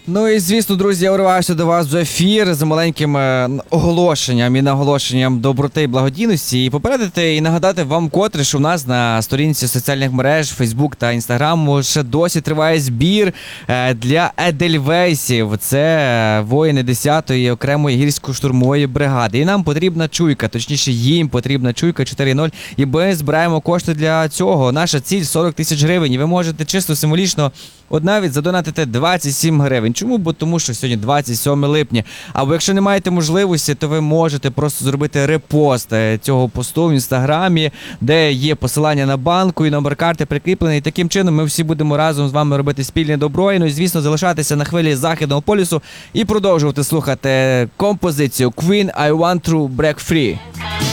Ну і звісно, друзі, я вриваюся до вас в ефір з маленьким оголошенням і наголошенням доброти і благодійності. І попередити і нагадати вам котре, що в нас на сторінці соціальних мереж Facebook та Instagram ще досі триває збір для едельвейсів. Це воїни 10-ї окремої гірсько-штурмової бригади. І нам потрібна чуйка, точніше їм потрібна чуйка 4.0. І ми збираємо кошти для цього. Наша ціль 40 тисяч гривень. І ви можете чисто символічно навіть задонатити 27 гривень. Чому? Бо тому що сьогодні 27 липня. Або якщо не маєте можливості, то ви можете просто зробити репост цього посту в інстаграмі, де є посилання на банку і номер карти прикріплений. І таким чином ми всі будемо разом з вами робити спільне добро. І, звісно, залишатися на хвилі Західного полюсу і продовжувати слухати композицію Queen I Want to Break Free.